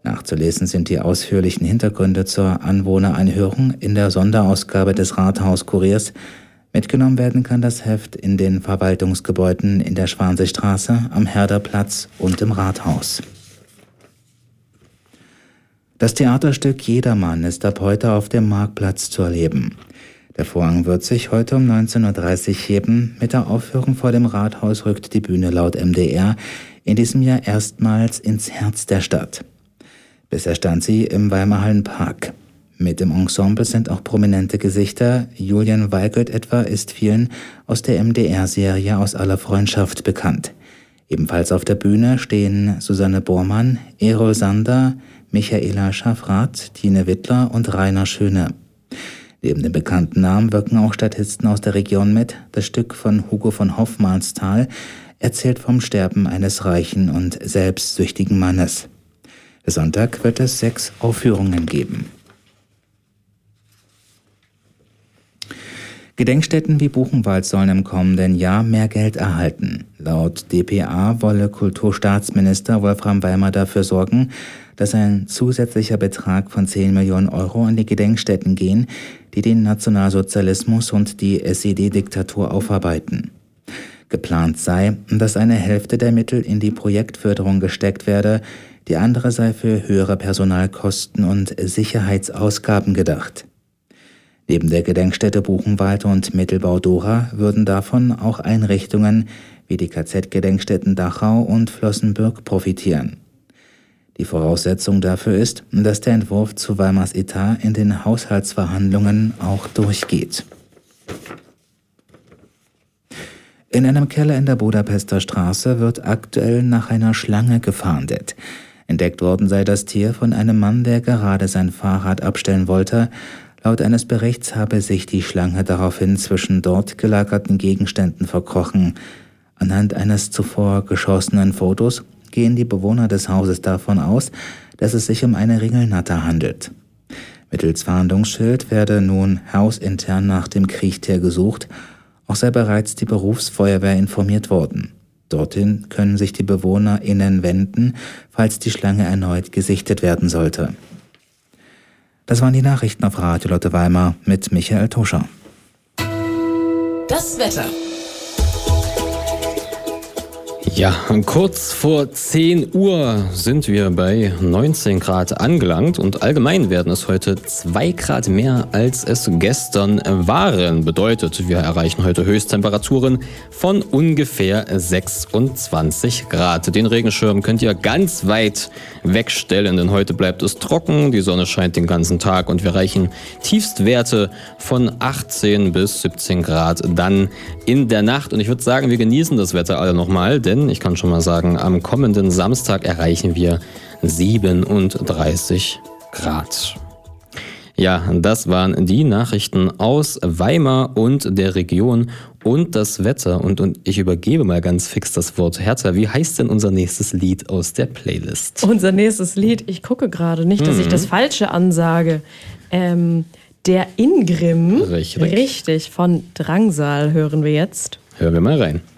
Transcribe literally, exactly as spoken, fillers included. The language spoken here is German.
Nachzulesen sind die ausführlichen Hintergründe zur Anwohnereinhörung in der Sonderausgabe des Rathaus-Kuriers. Mitgenommen werden kann das Heft in den Verwaltungsgebäuden in der Schwanseestraße, am Herderplatz und im Rathaus. Das Theaterstück Jedermann ist ab heute auf dem Marktplatz zu erleben. Der Vorhang wird sich heute um neunzehn Uhr dreißig heben. Mit der Aufführung vor dem Rathaus rückt die Bühne laut M D R in diesem Jahr erstmals ins Herz der Stadt. Bisher stand sie im Weimarhallenpark. Mit dem Ensemble sind auch prominente Gesichter. Julian Weigelt etwa ist vielen aus der M D R-Serie Aus aller Freundschaft bekannt. Ebenfalls auf der Bühne stehen Susanne Bormann, Erol Sander, Michaela Schaffrath, Tine Wittler und Rainer Schöne. Neben den bekannten Namen wirken auch Statisten aus der Region mit. Das Stück von Hugo von Hofmannsthal erzählt vom Sterben eines reichen und selbstsüchtigen Mannes. Sonntag wird es sechs Aufführungen geben. Gedenkstätten wie Buchenwald sollen im kommenden Jahr mehr Geld erhalten. Laut D P A wolle Kulturstaatsminister Wolfram Weimer dafür sorgen, dass ein zusätzlicher Betrag von zehn Millionen Euro an die Gedenkstätten gehen, die den Nationalsozialismus und die S E D-Diktatur aufarbeiten. Geplant sei, dass eine Hälfte der Mittel in die Projektförderung gesteckt werde, die andere sei für höhere Personalkosten und Sicherheitsausgaben gedacht. Neben der Gedenkstätte Buchenwald und Mittelbau-Dora würden davon auch Einrichtungen wie die K Z-Gedenkstätten Dachau und Flossenbürg profitieren. Die Voraussetzung dafür ist, dass der Entwurf zu Weimars Etat in den Haushaltsverhandlungen auch durchgeht. In einem Keller in der Budapester Straße wird aktuell nach einer Schlange gefahndet. Entdeckt worden sei das Tier von einem Mann, der gerade sein Fahrrad abstellen wollte. Laut eines Berichts habe sich die Schlange daraufhin zwischen dort gelagerten Gegenständen verkrochen. Anhand eines zuvor geschossenen Fotos gehen die Bewohner des Hauses davon aus, dass es sich um eine Ringelnatter handelt. Mittels Fahndungsschild werde nun hausintern nach dem Kriechtier gesucht. Auch sei bereits die Berufsfeuerwehr informiert worden. Dorthin können sich die BewohnerInnen wenden, falls die Schlange erneut gesichtet werden sollte. Das waren die Nachrichten auf Radio Lotte Weimar mit Michael Toscher. Das Wetter. Ja, kurz vor zehn Uhr sind wir bei neunzehn Grad angelangt und allgemein werden es heute zwei Grad mehr, als es gestern waren. Bedeutet, wir erreichen heute Höchsttemperaturen von ungefähr sechsundzwanzig Grad. Den Regenschirm könnt ihr ganz weit wegstellen, denn heute bleibt es trocken, die Sonne scheint den ganzen Tag und wir erreichen Tiefstwerte von achtzehn bis siebzehn Grad dann in der Nacht. Und ich würde sagen, wir genießen das Wetter alle nochmal, denn ich kann schon mal sagen, am kommenden Samstag erreichen wir siebenunddreißig Grad. Ja, das waren die Nachrichten aus Weimar und der Region und das Wetter. Und, und ich übergebe mal ganz fix das Wort. Hertha, wie heißt denn unser nächstes Lied aus der Playlist? Unser nächstes Lied, ich gucke gerade nicht, dass mhm. ich das Falsche ansage. Ähm, der Ingrim. Richtig. Richtig, von Drangsal hören wir jetzt. Hören wir mal rein.